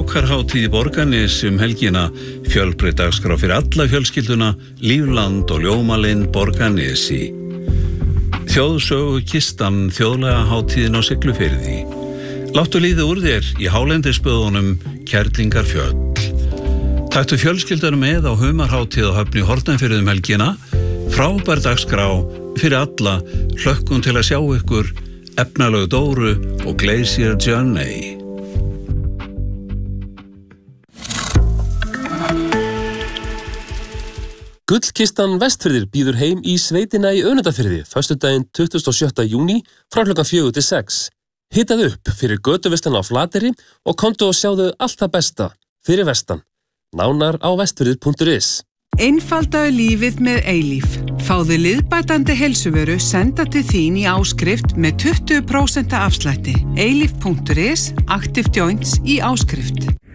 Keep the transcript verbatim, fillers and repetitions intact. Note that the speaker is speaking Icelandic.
Bókarhátíð í Borgarnesi um helgina, fjölbreytt dagskrá fyrir alla fjölskylduna, Lífland og Ljómalind Borgarnesi. Þjóðsögu kistan, þjóðlega hátíðin á Siglufirði. Láttu líða úr þér í hálendisböðunum Kerlingarfjöll. Taktu fjölskyldunum með á humarhátíð á Höfn í Hornafirði um helgina, frábær dagskrá fyrir alla, hlökkum til að sjá ykkur, Efnalög Dóru og Glacier Journey. Gullkistan Vestfirðir býður heim í sveitina í Önundarfirði föstudaginn tuttugasta og sjötta júní frá klukkan fjögur til sex. Hitað upp fyrir götuvistan á Flateyri og komdu og sjáðu allt það besta fyrir vestan. Nánar á vestfirðir punktur is. Einfaldaðu lífið með Eilíf. Fáðu liðbætandi heilsuvöru senda til þín í áskrift með tuttugu prósent afslætti. Eilíf punktur is, Active Joints í áskrift.